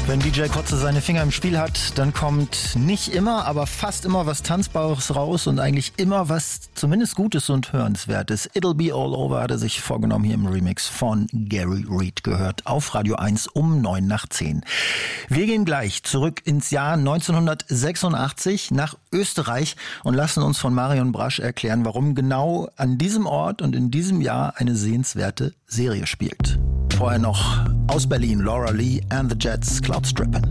Wenn DJ Kotze seine Finger im Spiel hat, dann kommt nicht immer, aber fast immer was Tanzbares raus und eigentlich immer was zumindest Gutes und Hörenswertes. It'll Be All Over hat er sich vorgenommen, hier im Remix von Gary Reed gehört. Auf Radio 1 um 9:10. Wir gehen gleich zurück ins Jahr 1986 nach Österreich und lassen uns von Marion Brasch erklären, warum genau an diesem Ort und in diesem Jahr eine sehenswerte Serie spielt. Vorher noch aus Berlin, Laura Lee and the Jets, Cloud Strippin'.